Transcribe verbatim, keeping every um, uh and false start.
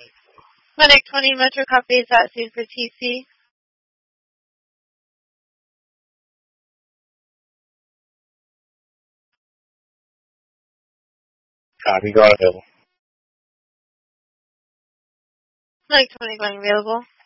Medic twenty, Metro copy, is at scene for T C. Copy, go ahead. Medic twenty going available.